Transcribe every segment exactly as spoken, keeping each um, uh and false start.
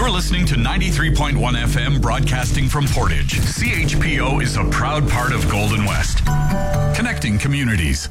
You're listening to ninety-three point one F M, broadcasting from Portage. C H P O is a proud part of Golden West, connecting communities.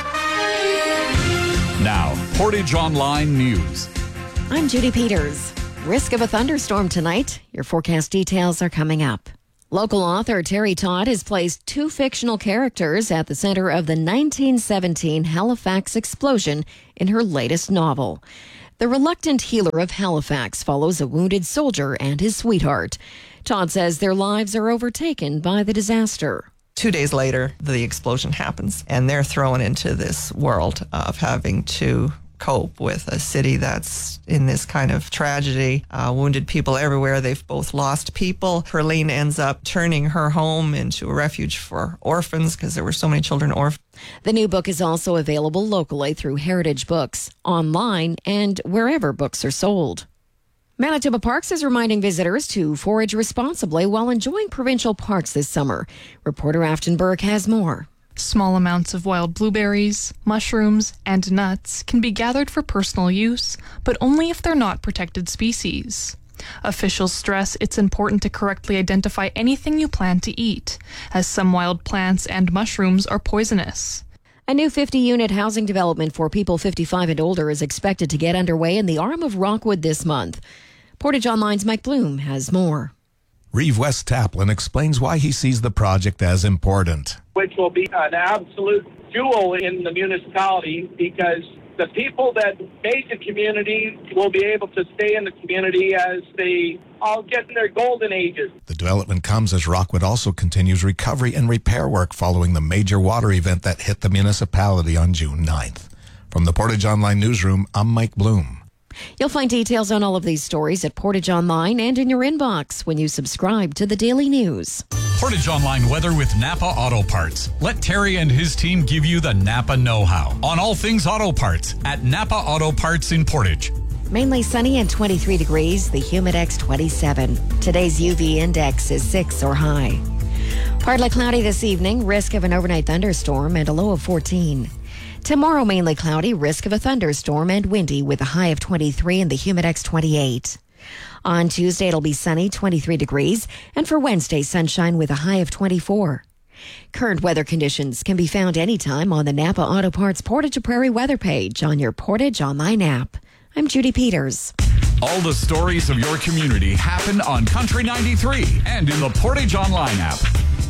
Now, Portage Online News. I'm Judy Peters. Risk of a thunderstorm tonight. Your forecast details are coming up. Local author Terry Todd has placed two fictional characters at the center of the nineteen seventeen Halifax explosion in her latest novel. The reluctant healer of Halifax follows a wounded soldier and his sweetheart. Todd says their lives are overtaken by the disaster. Two days later, the explosion happens, and they're thrown into this world of having to cope with a city that's in this kind of tragedy, uh, wounded people everywhere. They've both lost people. Herlene ends up turning her home into a refuge for orphans because there were so many children orphaned. The new book is also available locally through Heritage Books, online, and wherever books are sold. Manitoba Parks is reminding visitors to forage responsibly while enjoying provincial parks this summer. Reporter Afton Burke has more. Small amounts of wild blueberries, mushrooms, and nuts can be gathered for personal use, but only if they're not protected species. Officials stress it's important to correctly identify anything you plan to eat, as some wild plants and mushrooms are poisonous. A new fifty-unit housing development for people fifty-five and older is expected to get underway in the Arm of Rockwood this month. Portage Online's Mike Bloom has more. Reeve West Taplin explains why he sees the project as important. Which will be an absolute jewel in the municipality because the people that made the community will be able to stay in the community as they all get in their golden ages. The development comes as Rockwood also continues recovery and repair work following the major water event that hit the municipality on June ninth. From the Portage Online Newsroom, I'm Mike Bloom. You'll find details on all of these stories at Portage Online and in your inbox when you subscribe to the Daily News. Portage Online weather with Napa Auto Parts. Let Terry and his team give you the Napa know-how on all things auto parts at Napa Auto Parts in Portage. Mainly sunny and twenty-three degrees, the Humidex twenty-seven. Today's U V index is six or high. Partly cloudy this evening, risk of an overnight thunderstorm and a low of fourteen. Tomorrow, mainly cloudy, risk of a thunderstorm and windy with a high of twenty-three and the Humidex twenty-eight. On Tuesday, it'll be sunny, twenty-three degrees, and for Wednesday, sunshine with a high of twenty-four. Current weather conditions can be found anytime on the Napa Auto Parts Portage Prairie weather page on your Portage Online app. I'm Judy Peters. All the stories of your community happen on Country ninety-three and in the Portage Online app.